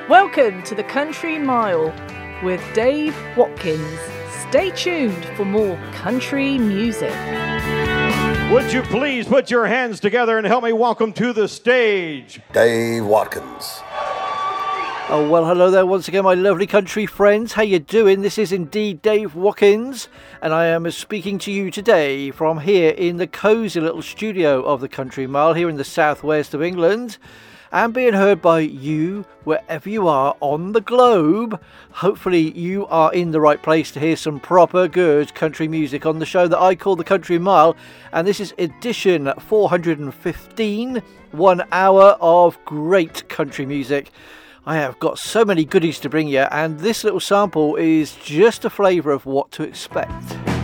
Welcome to the Country Mile with Dave Watkins. Stay tuned for more country music. Would you please put your hands together and help me welcome to the stage Dave Watkins. Oh, well, hello there once again, my lovely country friends. How you doing? This is indeed Dave Watkins, and I am speaking to you today from here in the cosy little studio of the Country Mile here in the southwest of England, and being heard by you wherever you are on the globe. Hopefully you are in the right place to hear some proper good country music on the show that I call the Country Mile, and this is edition 415, 1 hour of great country music. I have got so many goodies to bring you, and this little sample is just a flavour of what to expect.